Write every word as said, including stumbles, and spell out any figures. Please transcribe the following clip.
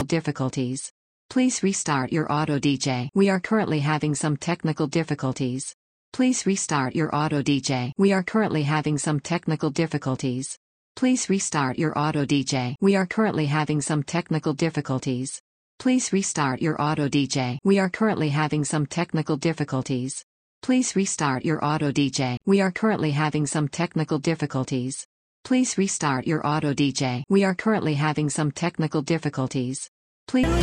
difficulties. Please restart your auto D J. We are currently having some technical difficulties. Please restart your auto D J. We are currently having some technical difficulties. Please restart your auto D J. We are currently having some technical difficulties. Please restart your auto D J. We are currently having some technical difficulties. Please restart your auto D J. We are currently having some technical difficulties. Please restart your auto D J. We are currently having some technical difficulties. Please